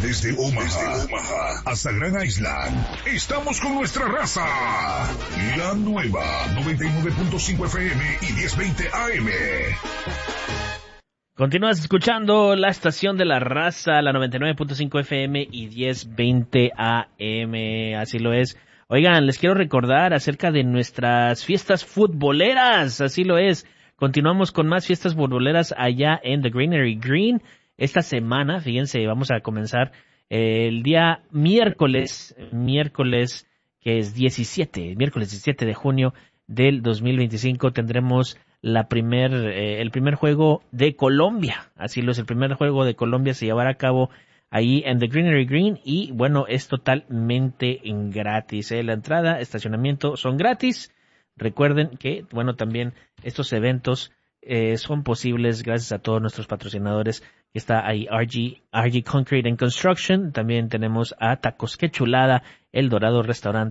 Desde Omaha hasta Grand Island, estamos con nuestra raza. La nueva 99.5 FM y 1020 AM. Continúas escuchando la estación de la raza, la 99.5 FM y 1020 AM. Así lo es. Oigan, les quiero recordar acerca de nuestras fiestas futboleras. Así lo es. Continuamos con más fiestas futboleras allá en The Greenery Green. Esta semana, fíjense, vamos a comenzar el día miércoles, que es miércoles 17 de junio del 2025, tendremos el primer juego de Colombia. Así lo es, el primer juego de Colombia se llevará a cabo ahí en The Greenery Green y bueno, es totalmente gratis. La entrada, estacionamiento son gratis. Recuerden que, bueno, también estos eventos son posibles gracias a todos nuestros patrocinadores que está ahí, RG Concrete and Construction. También tenemos a Tacos Que Chulada, El Dorado Restaurante.